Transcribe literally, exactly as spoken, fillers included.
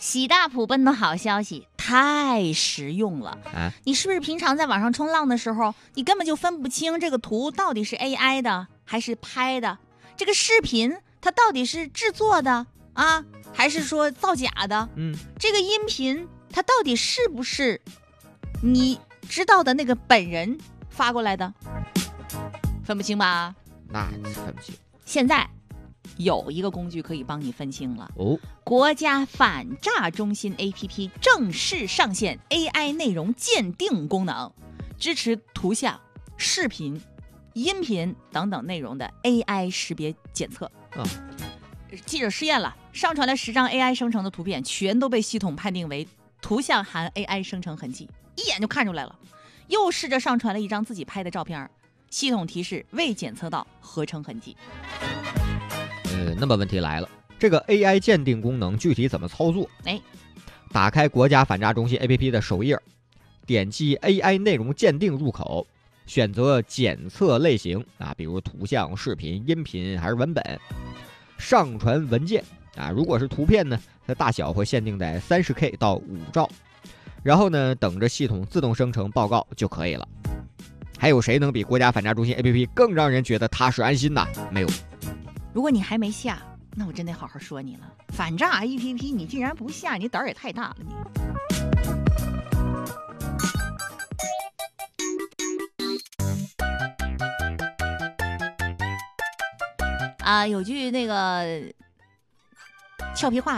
喜大普奔的好消息，太实用了啊！ 你是不是平常在网上冲浪的时候，你根本就分不清这个图到底是 A I 的还是拍的？这个视频它到底是制作的啊，还是说造假的？ 嗯， 这个音频它到底是不是你知道的那个本人发过来的？分不清吧？ 那分不清。 现在有一个工具可以帮你分清了哦， 国家反诈中心 A P P 正式上线 A I 内容鉴定功能，支持图像、视频、音频等等内容的 A I 识别检测。 啊， 记者试验了，上传了十张 A I 生成的图片，全都被系统判定为图像含 A I 生成痕迹，一眼就看出来了。又试着上传了一张自己拍的照片，系统提示未检测到合成痕迹。 呃，那么问题来了，这个 A I 鉴定功能具体怎么操作？ 哎， 打开国家反诈中心 A P P 的首页，点击 A I 内容鉴定入口，选择检测类型啊，比如图像、视频、音频还是文本，上传文件啊，如果是图片呢，它大小会限定在 三十K 到五兆，然后呢，等着系统自动生成报告就可以了。还有谁能比国家反诈中心 A P P 更让人觉得踏实安心呢？没有。 如果你还没下，那我真得好好说你了。反诈 A P P 你竟然不下，你胆儿也太大了你。啊，有句那个俏皮话